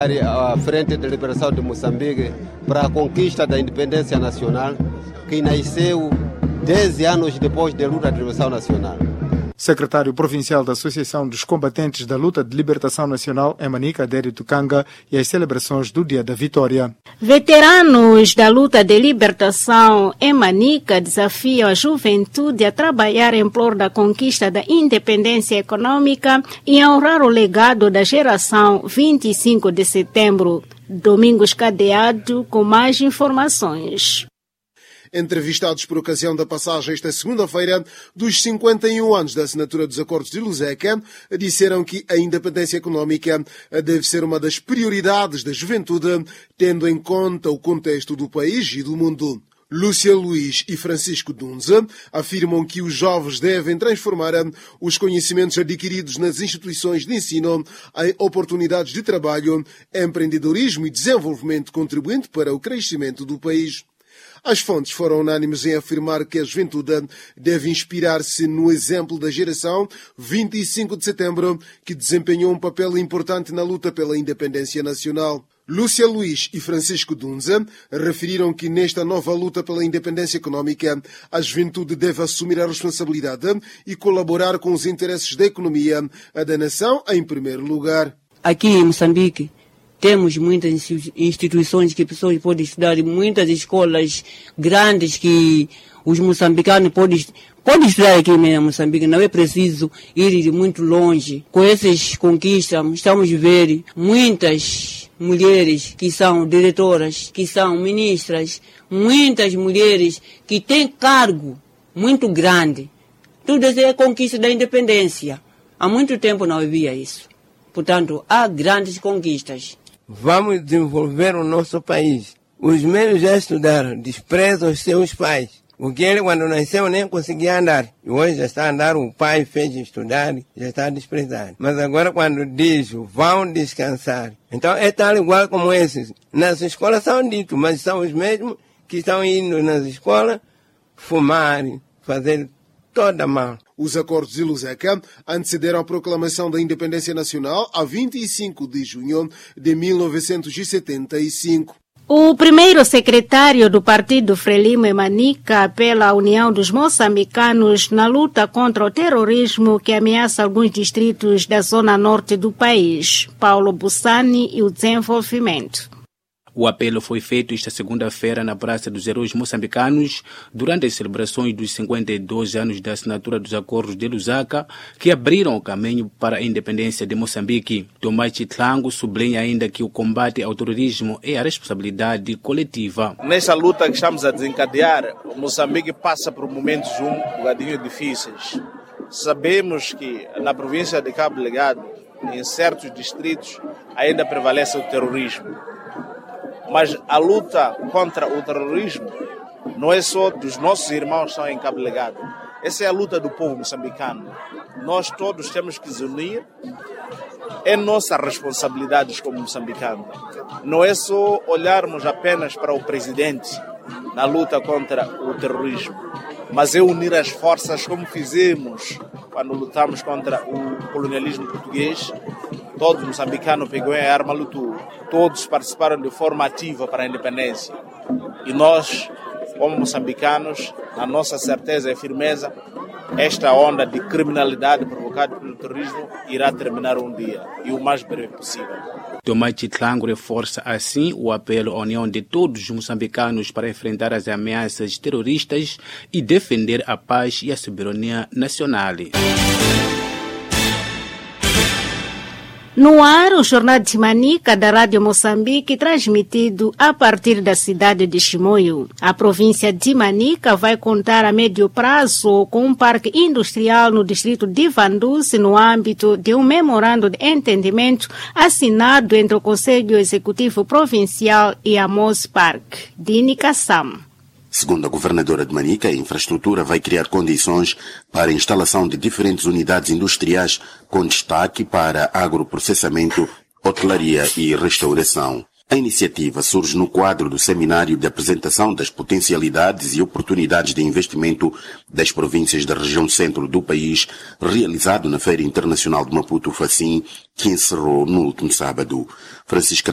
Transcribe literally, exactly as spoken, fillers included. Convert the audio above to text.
A Frente de Liberação de Moçambique para a conquista da independência nacional, que nasceu dez anos depois da luta de libertação nacional. Secretário Provincial da Associação dos Combatentes da Luta de Libertação Nacional em Manica, Dérito Kanga, e as celebrações do Dia da Vitória. Veteranos da luta de libertação em Manica desafiam a juventude a trabalhar em prol da conquista da independência econômica e a honrar o legado da geração vinte e cinco de setembro. Domingos Cadeado com mais informações. Entrevistados por ocasião da passagem esta segunda-feira dos cinquenta e um anos da assinatura dos Acordos de Lusaka, disseram que a independência econômica deve ser uma das prioridades da juventude, tendo em conta o contexto do país e do mundo. Lúcia Luiz e Francisco Dunza afirmam que os jovens devem transformar os conhecimentos adquiridos nas instituições de ensino em oportunidades de trabalho, empreendedorismo e desenvolvimento contribuinte para o crescimento do país. As fontes foram unânimes em afirmar que a juventude deve inspirar-se no exemplo da geração vinte e cinco de setembro, que desempenhou um papel importante na luta pela independência nacional. Lúcia Luiz e Francisco Dunza referiram que nesta nova luta pela independência econômica, a juventude deve assumir a responsabilidade e colaborar com os interesses da economia, a da nação em primeiro lugar. Aqui em Moçambique, temos muitas instituições que pessoas podem estudar, muitas escolas grandes que os moçambicanos podem, podem estudar aqui em Moçambique. Não é preciso ir muito longe. Com essas conquistas, estamos a ver muitas mulheres que são diretoras, que são ministras, muitas mulheres que têm cargo muito grande. Tudo isso é a conquista da independência. Há muito tempo não havia isso. Portanto, há grandes conquistas. Vamos desenvolver o nosso país. Os meus já estudaram, desprezam os seus pais. Porque ele, quando nasceu, nem conseguia andar. E hoje já está a andar, o pai fez estudar, já está desprezado. Mas agora, quando diz, vão descansar. Então, é tal igual como esses. Nas escolas são ditos, mas são os mesmos que estão indo nas escolas fumar, fazer toda mal. Os Acordos de Lusaka antecederam a proclamação da independência nacional a vinte e cinco de junho de mil novecentos e setenta e cinco. O primeiro secretário do Partido Frelimo em Manica apela à união dos moçambicanos na luta contra o terrorismo que ameaça alguns distritos da zona norte do país. Paulo Bussani e o desenvolvimento. O apelo foi feito esta segunda-feira na Praça dos Heróis Moçambicanos durante as celebrações dos cinquenta e dois anos da assinatura dos Acordos de Lusaka, que abriram o caminho para a independência de Moçambique. Tomás Chitlango sublinha ainda que o combate ao terrorismo é a responsabilidade coletiva. Nesta luta que estamos a desencadear, o Moçambique passa por momentos um bocadinho difíceis. Sabemos que na província de Cabo Delgado, em certos distritos, ainda prevalece o terrorismo. Mas a luta contra o terrorismo não é só dos nossos irmãos que estão em Cabo Delgado. Essa é a luta do povo moçambicano. Nós todos temos que nos unir. É nossa responsabilidade como moçambicanos. Não é só olharmos apenas para o presidente na luta contra o terrorismo, mas é unir as forças como fizemos quando lutamos contra o colonialismo português. Todo moçambicano pegou a arma, lutou. Todos participaram de forma ativa para a independência. E nós, como moçambicanos, a nossa certeza e firmeza, esta onda de criminalidade provocada pelo terrorismo irá terminar um dia, e o mais breve possível. Tomás Chitlango reforça assim o apelo à união de todos os moçambicanos para enfrentar as ameaças terroristas e defender a paz e a soberania nacional. No ar, o Jornal de Manica da Rádio Moçambique, transmitido a partir da cidade de Chimoio. A província de Manica vai contar a médio prazo com um parque industrial no distrito de Vanduce, no âmbito de um memorando de entendimento assinado entre o Conselho Executivo Provincial e a Mospark. Dini Kassam. Segundo a governadora de Manica, a infraestrutura vai criar condições para a instalação de diferentes unidades industriais com destaque para agroprocessamento, hotelaria e restauração. A iniciativa surge no quadro do seminário de apresentação das potencialidades e oportunidades de investimento das províncias da região centro do país, realizado na Feira Internacional de Maputo, Facim, que encerrou no último sábado. Francisca